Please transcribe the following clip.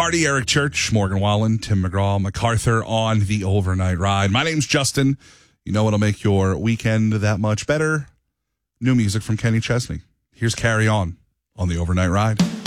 Hardy, Eric Church, Morgan Wallen, Tim McGraw, MacArthur on the Overnight Ride. My name's Justin. You know what'll make your weekend that much better? New music from Kenny Chesney. Here's Carry On the Overnight Ride.